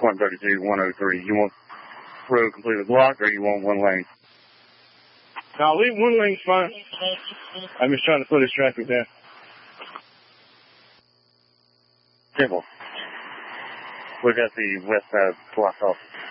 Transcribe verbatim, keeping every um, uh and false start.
one thirty-two, one oh three. You want road completely blocked, or you want one lane? No, leave one lane's fine. I'm just trying to put his traffic down. Simple. We got the west side blocked off.